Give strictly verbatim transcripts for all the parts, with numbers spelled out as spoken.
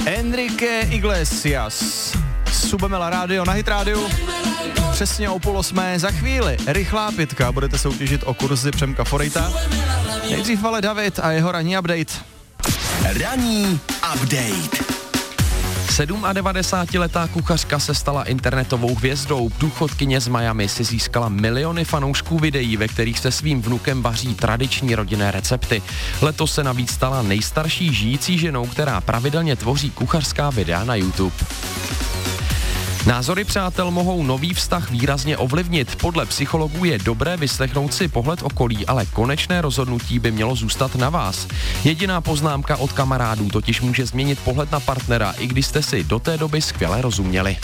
Enrique Iglesias. Subemela rádio na Hit rádiu. Přesně o půl osmé za chvíli. Rychlá pětka. Budete soutěžit o kurzy Přemka Forejta. Nejdřív ale David a jeho ranní update. Ranní update. devadesátisedmiletá kuchařka se stala internetovou hvězdou. Důchodkyně z Miami si získala miliony fanoušků videí, ve kterých se svým vnukem vaří tradiční rodinné recepty. Letos se navíc stala nejstarší žijící ženou, která pravidelně tvoří kuchařská videa na YouTube. Názory přátel mohou nový vztah výrazně ovlivnit. Podle psychologů je dobré vyslechnout si pohled okolí, ale konečné rozhodnutí by mělo zůstat na vás. Jediná poznámka od kamarádů totiž může změnit pohled na partnera, i když jste si do té doby skvěle rozuměli.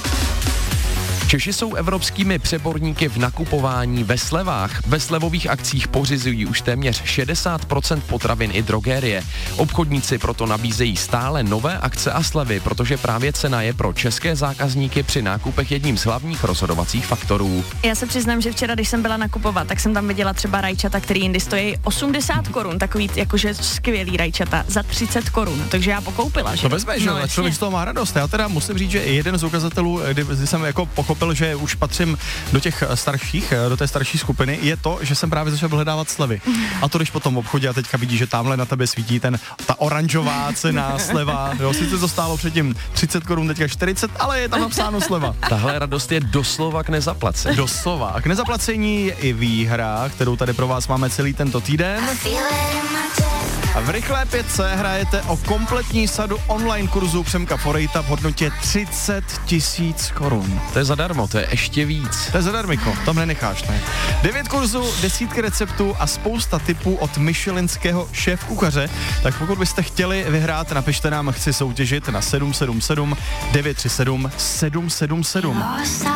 Češi jsou evropskými přeborníky v nakupování ve slevách. Ve slevových akcích pořizují už téměř šedesát procent potravin i drogérie. Obchodníci proto nabízejí stále nové akce a slevy, protože právě cena je pro české zákazníky při nákupech jedním z hlavních rozhodovacích faktorů. Já se přiznám, že včera, když jsem byla nakupovat, tak jsem tam viděla třeba rajčata, který jindy stojí osmdesát korun, takový jakože skvělý rajčata za třicet korun, takže já pokoupila. Že? To vezme, že no, a člověk z toho má radost. Já teda musím říct, že jeden z ukazatelů, kdy, kdy jsem jako pochopil, že už patřím do těch starších, do té starší skupiny, je to, že jsem právě začal vyhledávat slevy. A to když po tom obchodě a teďka vidíš, že tamhle na tebe svítí ten, ta oranžová cena sleva. Jo, sice to stálo předtím třicet korun, teďka čtyřicet, ale je tam napsáno sleva. Tahle radost je doslova k nezaplacení. Doslova. A k nezaplacení je i výhra, kterou tady pro vás máme celý tento týden. A v rychlé pětce hrajete o kompletní sadu online kurzů Přemka Forejta v hodnotě třicet tisíc korun. To je zadarmo, to je ještě víc. To je zadarmiko, tam nenecháš, ne? Devět kurzů, desítky receptů a spousta tipů od michelinského šéf kuchaře. Tak pokud byste chtěli vyhrát, napište nám, chci soutěžit na sedm sedm sedm devět tři sedm sedm sedm sedm.